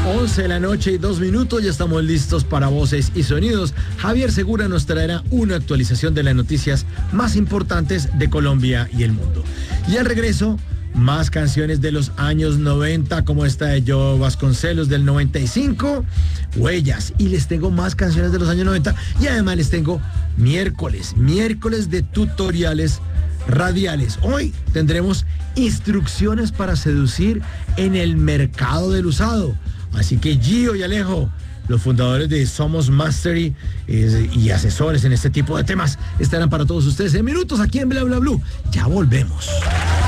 11 de la noche y 2 minutos, ya estamos listos para Voces y Sonidos. Javier Segura nos traerá una actualización de las noticias más importantes de Colombia y el mundo. Y al regreso, más canciones de los años 90, como esta de Joe Vasconcelos del 95, Huellas. Y les tengo más canciones de los años 90 y además les tengo miércoles de tutoriales radiales. Hoy tendremos instrucciones para seducir en el mercado del usado. Así que Gio y Alejo, los fundadores de Somos Mastery y asesores en este tipo de temas, estarán para todos ustedes en minutos aquí en Bla Bla Blue. Ya volvemos.